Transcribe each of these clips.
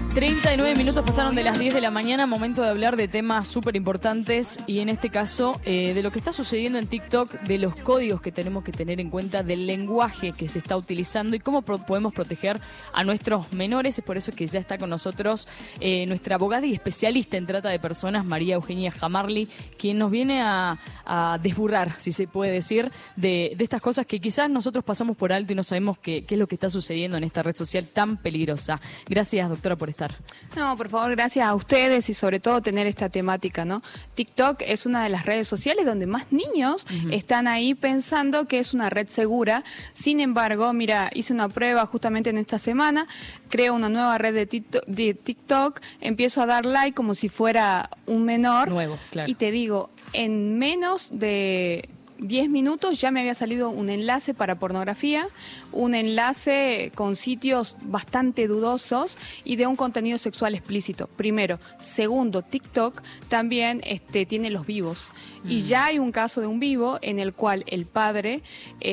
39 minutos pasaron de las 10 de la mañana, momento de hablar de temas súper importantes y en este caso de lo que está sucediendo en TikTok, de los códigos que tenemos que tener en cuenta, del lenguaje que se está utilizando y cómo podemos proteger a nuestros menores. Es por eso que ya está con nosotros nuestra abogada y especialista en trata de personas, María Eugenia Jamarly, quien nos viene a desburrar, si se puede decir, de estas cosas que quizás nosotros pasamos por alto y no sabemos qué es lo que está sucediendo en esta red social tan peligrosa. Gracias, doctora, por estar. No, por favor, gracias a ustedes y sobre todo tener esta temática, ¿no? TikTok es una de las redes sociales donde más niños están ahí pensando que es una red segura. Sin embargo, mira, hice una prueba justamente en esta semana, creo una nueva red de TikTok, empiezo a dar like como si fuera un menor. Nuevo, claro. Y te digo, en menos de 10 minutos ya me había salido un enlace para pornografía, un enlace con sitios bastante dudosos y de un contenido sexual explícito, primero. Segundo, TikTok también tiene los vivos. Y ya hay un caso de un vivo en el cual el padre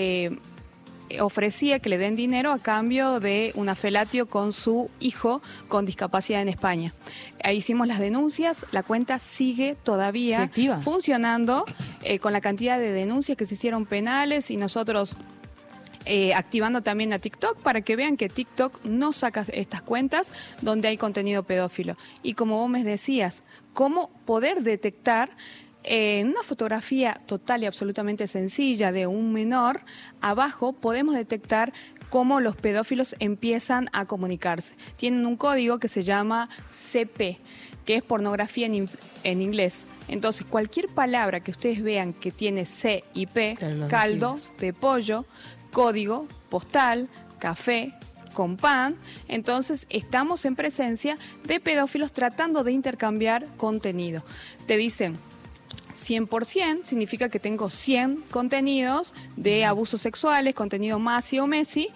ofrecía que le den dinero a cambio de una felatio con su hijo con discapacidad en España. Ahí hicimos las denuncias, la cuenta sigue todavía funcionando con la cantidad de denuncias que se hicieron penales y nosotros activando también a TikTok para que vean que TikTok no saca estas cuentas donde hay contenido pedófilo. Y como vos me decías, cómo poder detectar en una fotografía total y absolutamente sencilla de un menor, abajo podemos detectar cómo los pedófilos empiezan a comunicarse. Tienen un código que se llama CP, que es pornografía en inglés. Entonces, cualquier palabra que ustedes vean que tiene C y P, claro, caldo de pollo, código postal, café, con pan, entonces estamos en presencia de pedófilos tratando de intercambiar contenido. Te dicen 100% significa que tengo 100 contenidos de abusos sexuales, contenido Masi o Messi,